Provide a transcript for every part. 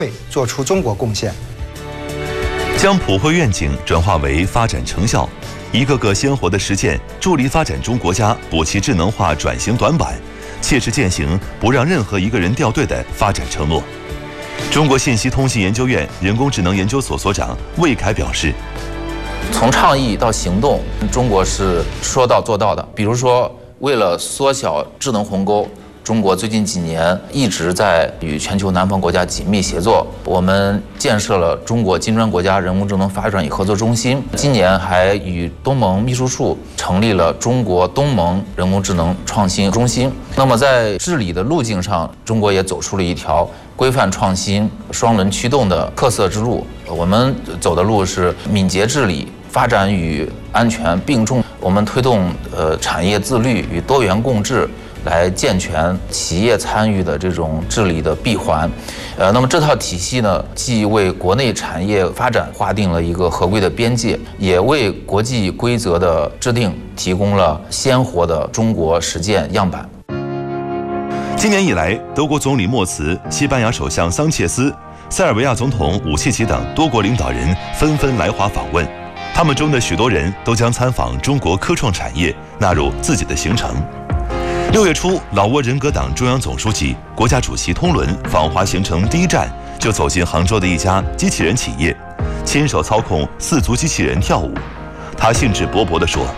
做出中国贡献。 将普惠愿景转化为发展成效，一个个鲜活的实践，助力发展中国家补齐智能化转型短板，切实践行不让任何一个人掉队的发展承诺。中国信息通信研究院人工智能研究所所长魏凯表示， 从倡议到行动，中国是说到做到的。比如说，为了缩小智能鸿沟，中国最近几年一直在与全球南方国家紧密协作。我们建设了中国金砖国家人工智能发展与合作中心，今年还与东盟秘书处成立了中国东盟人工智能创新中心。那么在治理的路径上，中国也走出了一条规范创新、双轮驱动的特色之路。我们走的路是敏捷治理、发展与安全并重。我们推动产业自律与多元共治，来健全企业参与的这种治理的闭环。那么这套体系呢，既为国内产业发展划定了一个合规的边界，也为国际规则的制定提供了鲜活的中国实践样板。 今年以来，德国总理默茨、西班牙首相桑切斯、塞尔维亚总统武契奇等多国领导人纷纷来华访问，他们中的许多人都将参访中国科创产业纳入自己的行程。6月初，老挝人格党中央总书记、国家主席通伦访华行程第一站就走进杭州的一家机器人企业，亲手操控4足机器人跳舞。他兴致勃勃地说：“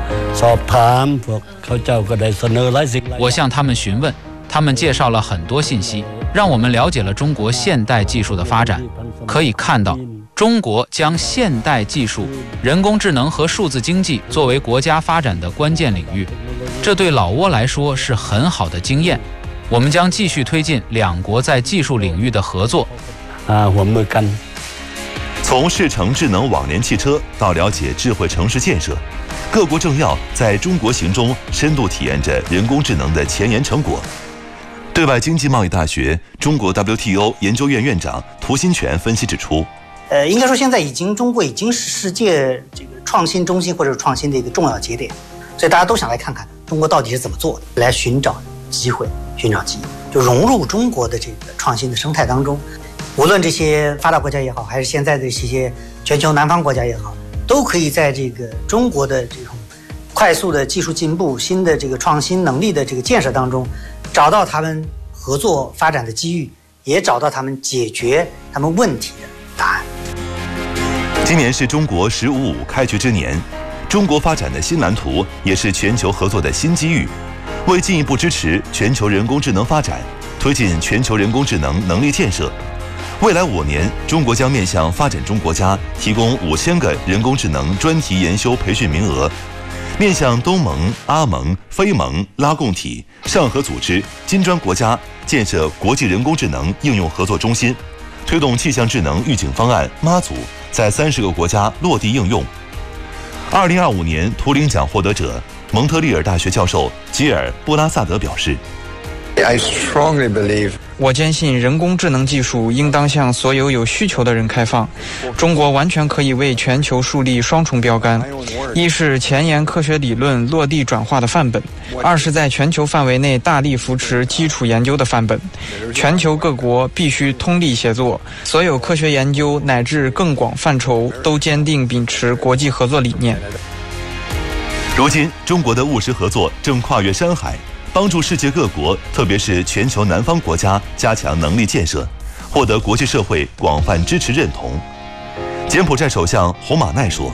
我向他们询问，他们介绍了很多信息，让我们了解了中国现代技术的发展。可以看到，中国将现代技术、人工智能和数字经济作为国家发展的关键领域。这对老挝来说是很好的经验。我们将继续推进两国在技术领域的合作。 从试乘智能网联汽车到了解智慧城市建设，各国政要在中国行中深度体验着人工智能的前沿成果。对外经济贸易大学中国 WTO 研究院院长涂新全分析指出， 应该说现在中国已经是世界这个创新中心或者创新的一个重要节点，所以大家都想来看看中国到底是怎么做的，来寻找机会，寻找机遇，就融入中国的这个创新的生态当中。无论这些发达国家也好，还是现在的这些全球南方国家也好，都可以在这个中国的这种快速的技术进步、新的这个创新能力的这个建设当中，找到他们合作发展的机遇，也找到他们解决他们问题的答案。 今年是中国“15+5”开局之年，中国发展的新蓝图也是全球合作的新机遇。为进一步支持全球人工智能发展，推进全球人工智能能力建设，未来5年，中国将面向发展中国家提供5000个人工智能专题研修培训名额，面向东盟、阿盟、非盟、拉共体、上合组织、金砖国家建设国际人工智能应用合作中心，推动气象智能预警方案妈祖在30个国家落地应用。2025年图灵奖获得者蒙特利尔大学教授吉尔·布拉萨德表示， 我坚信人工智能技术应当向所有有需求的人开放。中国完全可以为全球树立双重标杆：一是前沿科学理论落地转化的范本，二是在全球范围内大力扶持基础研究的范本。全球各国必须通力协作，所有科学研究乃至更广范畴都坚定秉持国际合作理念。 如今，中国的务实合作正跨越山海，帮助世界各国，特别是全球南方国家加强能力建设，获得国际社会广泛支持认同。柬埔寨首相洪马奈说，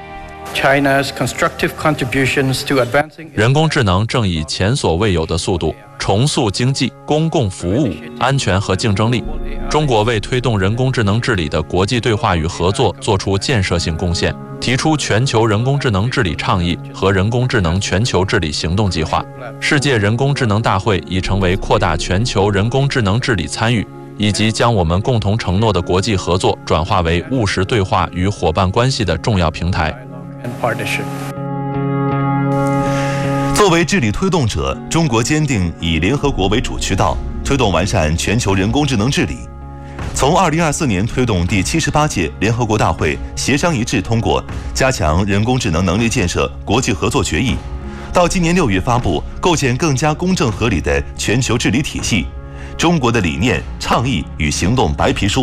人工智能正以前所未有的速度重塑经济、公共服务、安全和竞争力。中国为推动人工智能治理的国际对话与合作做出建设性贡献，提出全球人工智能治理倡议和人工智能全球治理行动计划。世界人工智能大会已成为扩大全球人工智能治理参与，以及将我们共同承诺的国际合作转化为务实对话与伙伴关系的重要平台。 作为治理推动者，中国坚定以联合国为主渠道，推动完善全球人工智能治理。从2024年推动第78届联合国大会协商一致通过加强人工智能能力建设国际合作决议，到今年6月发布构建更加公正合理的全球治理体系， 中国的理念、倡议与行动白皮书》